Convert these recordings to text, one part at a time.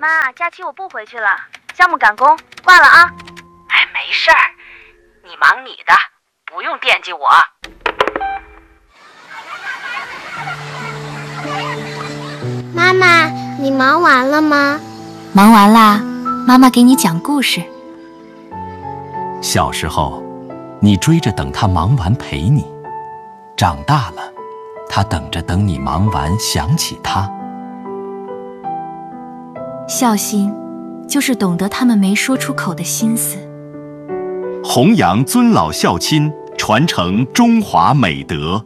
妈，假期我不回去了，项目赶工，挂了啊。 哎，没事儿，你忙你的，不用惦记我。 妈妈，你忙完了吗？ 忙完啦，妈妈给你讲故事。 小时候，你追着等他忙完陪你；长大了，他等你忙完想起他。 孝心，就是懂得他们没说出口的心思。 弘扬尊老孝亲，传承中华美德。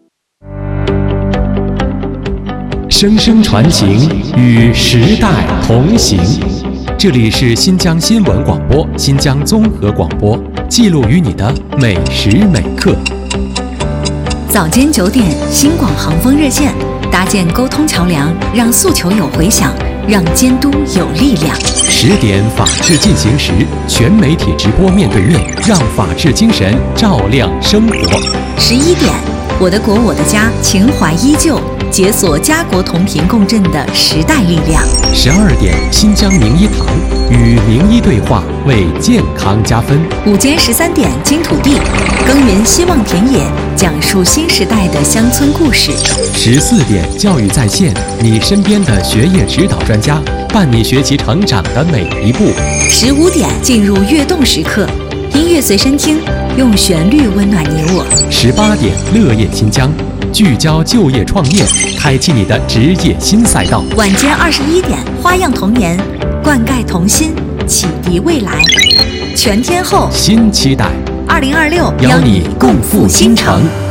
声声传情，与时代同行。这里是新疆新闻广播、新疆综合广播，记录于你的每时每刻。 早间9点，新广航风热线，搭建沟通桥梁，让诉求有回响，让监督有力量。 10点，法治进行时，全媒体直播面对面，让法治精神照亮生活。 11点，我的国我的家，情怀依旧，解锁家国同频共振的时代力量。 12点，新疆名医堂，与名医对话，为健康加分。 午间13点，金土地，耕耘希望田野，讲述新时代的乡村故事。 14点，教育在线，你身边的学业指导专家，伴你学习成长的每一步。 15点，进入跃动时刻，音乐随身听，用旋律温暖你我。 18点，乐业新疆，聚焦就业创业，开启你的职业新赛道。 晚间21点，花样童年，灌溉童心，启迪未来。全天候新期待 2026， 邀你共赴新城。